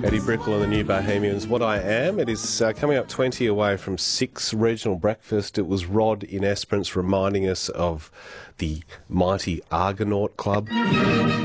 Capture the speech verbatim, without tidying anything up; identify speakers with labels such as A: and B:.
A: Eddie Brickell and the New Bohemians, What I Am. It is uh, coming up twenty away from six regional breakfast. It was Rod in Esperance reminding us of the mighty Argonaut Club.